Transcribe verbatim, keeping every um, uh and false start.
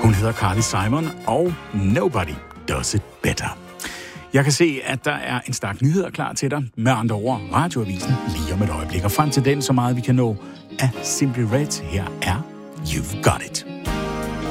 Hun hedder Carly Simon, og Nobody Does It Better. Jeg kan se, at der er en stak nyheder klar til dig. Med andre ord, Radioavisen lige om et øjeblik. Og frem til den, så meget vi kan nå af Simply Red. Her er You've Got It.